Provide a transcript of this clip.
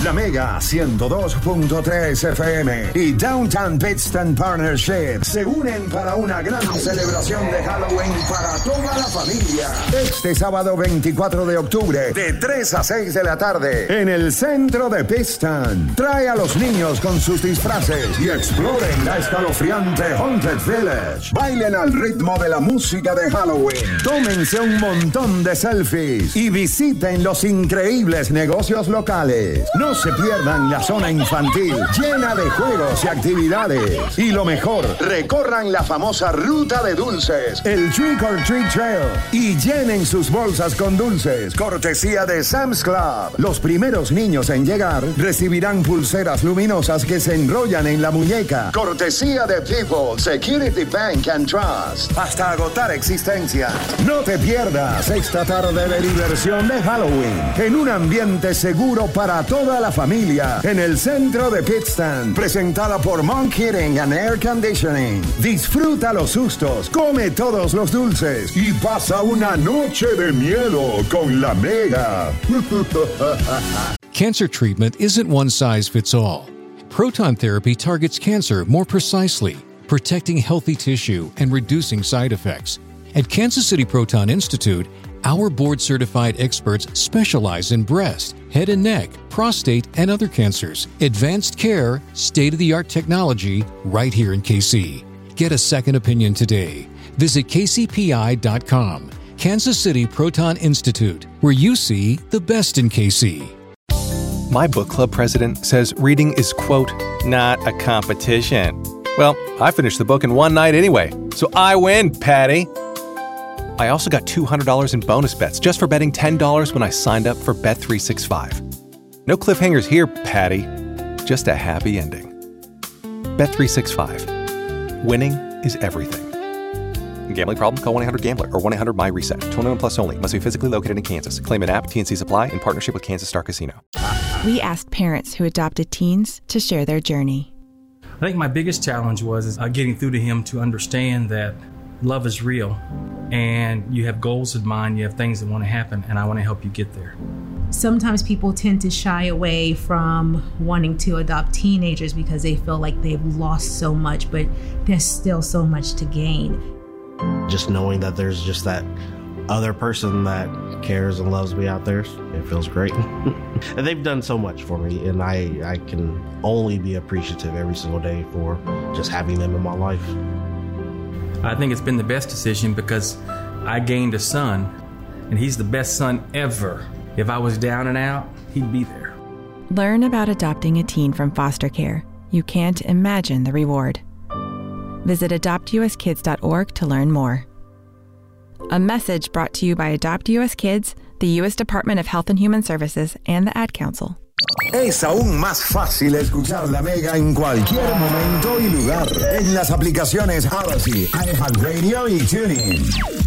La Mega 102.3 FM y Downtown Pittston Partnership se unen para una gran celebración de Halloween para toda la familia. Este sábado 24 de octubre, de 3 a 6 de la tarde, en el centro de Pittston. Trae a los niños con sus disfraces y exploren la escalofriante Haunted Village. Bailen al ritmo de la música de Halloween. Tómense un montón de selfies y visiten los increíbles negocios locales. No se pierdan la zona infantil, llena de juegos y actividades. Y lo mejor, recorran la famosa ruta de dulces, el Trick or Treat Trail, y llenen sus bolsas con dulces, cortesía de Sam's Club. Los primeros niños en llegar recibirán pulseras luminosas que se enrollan en la muñeca, cortesía de People, Security Bank and Trust, hasta agotar existencia. No te pierdas esta tarde de diversión de Halloween en un ambiente seguro para toda la familia en el centro de Pittston, presentada por Monk Heating and Air Conditioning. Disfruta los sustos, come todos los dulces y pasa una noche de miedo con La Mega. Cancer treatment isn't one size fits all. Proton therapy targets cancer more precisely, protecting healthy tissue and reducing side effects. At Kansas City Proton Institute, our board-certified experts specialize in breast, head and neck, prostate, and other cancers. Advanced care, state-of-the-art technology, right here in KC. Get a second opinion today. Visit kcpi.com. Kansas City Proton Institute, where you see the best in KC. My book club president says reading is, quote, not a competition. Well, I finished the book in one night anyway, so I win, Patty. I also got $200 in bonus bets just for betting $10 when I signed up for Bet365. No cliffhangers here, Patty. Just a happy ending. Bet365. Winning is everything. Gambling problem? Call 1-800-GAMBLER or 1-800-MY-RESET. 21 plus only. Must be physically located in Kansas. Claim an app. TNC Supply in partnership with Kansas Star Casino. We asked parents who adopted teens to share their journey. I think my biggest challenge was getting through to him to understand that love is real and you have goals in mind, you have things that want to happen, and I want to help you get there. Sometimes people tend to shy away from wanting to adopt teenagers because they feel like they've lost so much, but there's still so much to gain. Just knowing that there's just that other person that cares and loves me out there, it feels great. And they've done so much for me, and I can only be appreciative every single day for just having them in my life. I think it's been the best decision because I gained a son, and he's the best son ever. If I was down and out, he'd be there. Learn about adopting a teen from foster care. You can't imagine the reward. Visit adoptuskids.org to learn more. A message brought to you by Adopt US Kids, the U.S. Department of Health and Human Services, and the Ad Council. Es aún más fácil escuchar La Mega en cualquier momento y lugar en las aplicaciones Odyssey, iHeartRadio y TuneIn.